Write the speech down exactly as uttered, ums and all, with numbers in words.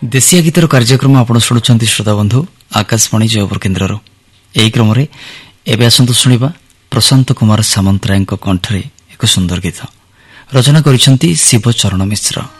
देशिया गीतर कार्यक्रम आपण शुणुंट श्रोता बंधु आकाशवाणी जयपुर केन्द्र यही क्रम एवं आसतु शुणा प्रशांत कुमार सामंतराय कंठरे एक सुंदर गीत रचना करिसेंती शिवचरण मिश्र।